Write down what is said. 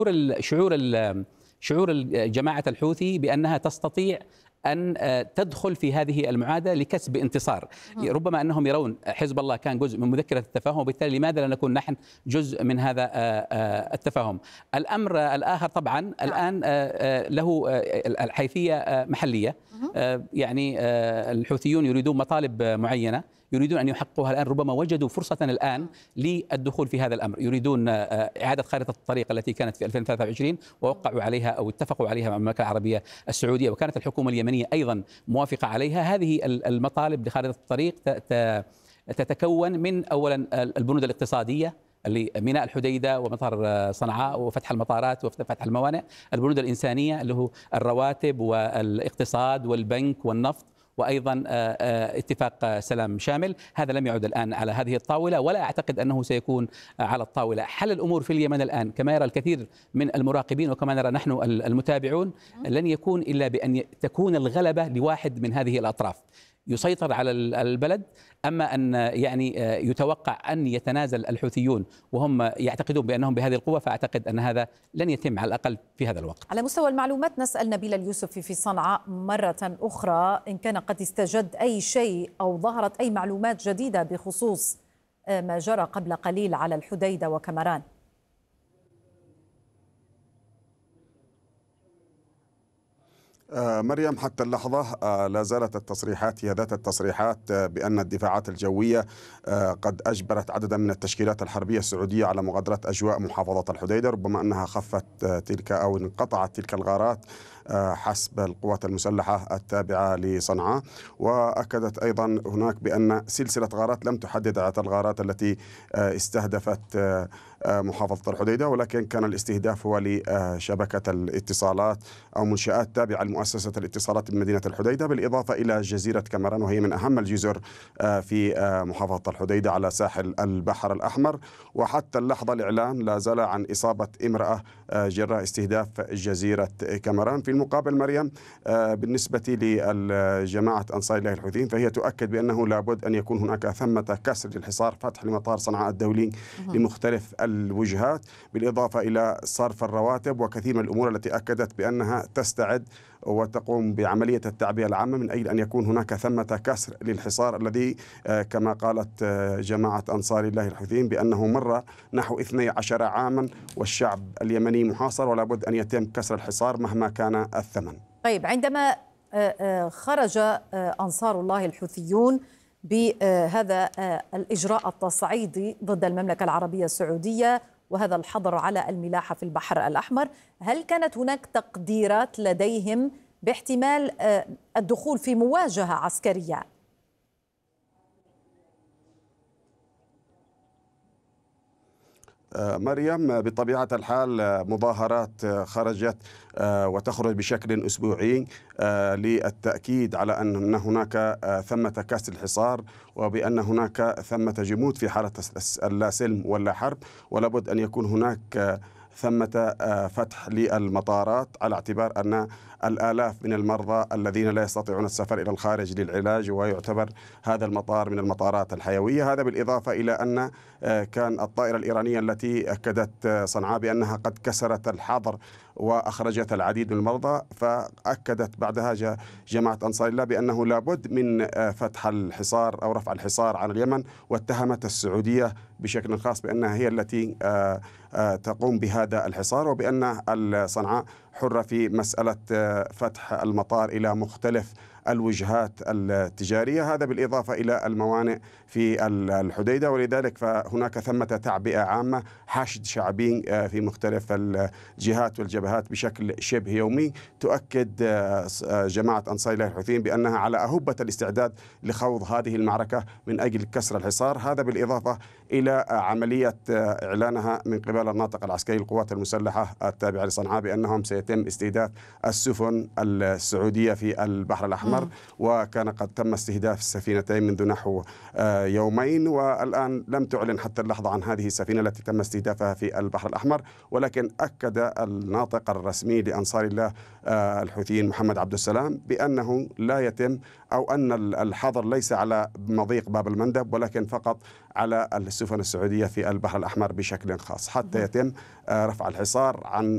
شعور جماعة الحوثي بأنها تستطيع أن تدخل في هذه المعادلة لكسب انتصار. ربما أنهم يرون حزب الله كان جزء من مذكرة التفاهم، وبالتالي لماذا لا نكون نحن جزء من هذا التفاهم. الأمر الآخر طبعا الآن له الحيثية محلية. يعني الحوثيون يريدون مطالب معينة، يريدون أن يحققوها الآن. ربما وجدوا فرصة الآن للدخول في هذا الأمر، يريدون إعادة خارطة الطريق التي كانت في 2023 ووقعوا عليها أو اتفقوا عليها مع المملكة العربية السعودية، وكانت الحكومة اليمنية أيضا موافقة عليها. هذه المطالب لخارطة الطريق تتكون من أولا البنود الاقتصادية اللي ميناء الحديدة ومطار صنعاء وفتح المطارات وفتح الموانئ، البنود الإنسانية اللي هو الرواتب والاقتصاد والبنك والنفط، وأيضا اتفاق سلام شامل. هذا لم يعد الآن على هذه الطاولة، ولا أعتقد أنه سيكون على الطاولة. حل الأمور في اليمن الآن كما يرى الكثير من المراقبين وكما نرى نحن المتابعون لن يكون إلا بأن تكون الغلبة لواحد من هذه الأطراف يسيطر على البلد. أما أن يعني يتوقع أن يتنازل الحوثيون وهم يعتقدون بأنهم بهذه القوة، فأعتقد أن هذا لن يتم على الأقل في هذا الوقت. على مستوى المعلومات نسأل نبيل اليوسفي في صنعاء مرة أخرى إن كان قد استجد أي شيء أو ظهرت أي معلومات جديدة بخصوص ما جرى قبل قليل على الحديدة وكمران. مريم، حتى اللحظة لا زالت التصريحات هي ذات التصريحات بأن الدفاعات الجوية قد أجبرت عددا من التشكيلات الحربية السعودية على مغادرة أجواء محافظة الحديدة، ربما أنها خفت تلك أو انقطعت تلك الغارات حسب القوات المسلحة التابعة لصنعاء. وأكدت أيضا هناك بأن سلسلة غارات لم تحدد عدد الغارات التي استهدفت محافظة الحديدة، ولكن كان الاستهداف هو لشبكة الاتصالات أو منشآت تابعة لمؤسسة الاتصالات بمدينة الحديدة، بالإضافة إلى جزيرة كمران وهي من أهم الجزر في محافظة الحديدة على ساحل البحر الأحمر. وحتى اللحظة الإعلان لا زال عن إصابة امرأة جراء استهداف جزيرة كمران. في المقابل مريم، بالنسبة لجماعة أنصار الله الحوثيين فهي تؤكد بأنه لابد أن يكون هناك ثمة كسر للحصار، فتح لمطار صنعاء الدولي لمختلف الوجهات، بالإضافة إلى صرف الرواتب وكثير من الأمور التي أكدت بأنها تستعد وتقوم بعملية التعبئة العامة من أجل أن يكون هناك ثمة كسر للحصار الذي كما قالت جماعة أنصار الله الحوثيين بأنه مر نحو 12 عاما والشعب اليمني محاصر، ولا بد أن يتم كسر الحصار مهما كان الثمن. طيب، عندما خرج أنصار الله الحوثيون بهذا الإجراء التصعيدي ضد المملكة العربية السعودية وهذا الحظر على الملاحة في البحر الأحمر، هل كانت هناك تقديرات لديهم باحتمال الدخول في مواجهة عسكرية؟ مريم، بطبيعة الحال مظاهرات خرجت وتخرج بشكل أسبوعي للتأكيد على أن هناك ثمة كسر الحصار وبأن هناك ثمة جمود في حالة اللا سلم ولا حرب، ولابد أن يكون هناك ثمة فتح للمطارات على اعتبار أن الآلاف من المرضى الذين لا يستطيعون السفر إلى الخارج للعلاج، ويعتبر هذا المطار من المطارات الحيوية. هذا بالإضافة إلى أن كان الطائرة الإيرانية التي أكدت صنعاء بأنها قد كسرت الحظر وأخرجت العديد من المرضى، فأكدت بعدها جماعة أنصار الله بأنه لابد من فتح الحصار أو رفع الحصار عن اليمن، واتهمت السعودية بشكل خاص بأنها هي التي تقوم بهذا الحصار، وبأن صنعاء حرة في مسألة فتح المطار إلى مختلف الوجهات التجارية، هذا بالإضافة إلى الموانئ في الحديدة. ولذلك فهناك ثمة تعبئة عامة، حشد شعبي في مختلف الجهات والجبهات بشكل شبه يومي. تؤكد جماعة أنصار الله الحوثيين بأنها على أهبة الاستعداد لخوض هذه المعركة من أجل كسر الحصار، هذا بالإضافة إلى عملية إعلانها من قبل الناطق العسكري للقوات المسلحة التابعة لصنعاء بأنهم سيتم استهداف السفن السعودية في البحر الأحمر، وكان قد تم استهداف السفينتين منذ نحو يومين، والآن لم تعلن حتى اللحظة عن هذه السفينة التي تم استهدافها في البحر الأحمر. ولكن أكد الناطق الرسمي لأنصار الله الحوثيين محمد عبد السلام بأنه لا يتم أو أن الحظر ليس على مضيق باب المندب، ولكن فقط على السفن السعودية في البحر الأحمر بشكل خاص حتى يتم رفع الحصار عن